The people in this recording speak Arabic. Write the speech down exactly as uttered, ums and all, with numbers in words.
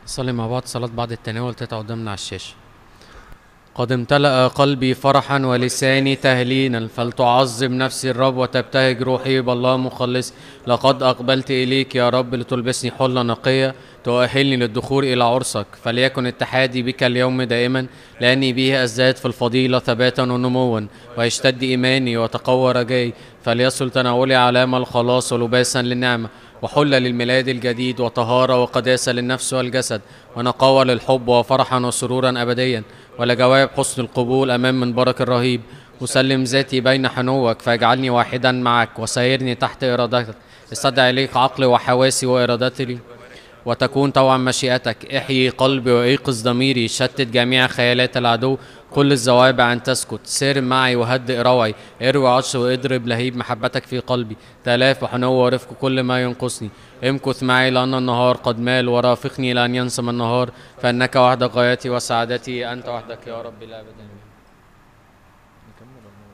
نصلي مع بعض صلاة بعد التناول تقطع قدامنا على الشاشة. قد امتلأ قلبي فرحا ولساني تهلينا، فلتعظم نفسي الرب وتبتهج روحي بالله مخلص. لقد أقبلت إليك يا رب لتلبسني حلة نقية تؤهلني للدخول إلى عرسك. فليكن اتحادي بك اليوم دائما، لأني به أزداد في الفضيلة ثباتا ونموا، ويشتد إيماني وتقوى رجائي. فليصل تناولي علامة الخلاص ولباسا للنعمة، وحلة للميلاد الجديد، وطهارة وقداسة للنفس والجسد، ونقاوة للحب، وفرحا وسرورا أبديا، ولجواب حسن القبول أمام منبرك الرهيب. أسلم ذاتي بين حنوك، فاجعلني واحدا معك وسيرني تحت إرادتك. استدعي إليك عقلي وحواسي وإرادتي، وتكون طوعا مشيئتك. احيي قلبي وإيقظ ضميري، شتت جميع خيالات العدو. كل الزوابع أن تسكت، سير معي وهدئ روعي. اروي عطش واضرب لهيب محبتك في قلبي. تلاف وحنو ورفق كل ما ينقصني. امكث معي لأن النهار قد مال، ورافقني لأن ينسم النهار. فإنك وحدك غايتي وسعادتي، أنت وحدك يا رب لا أبدا.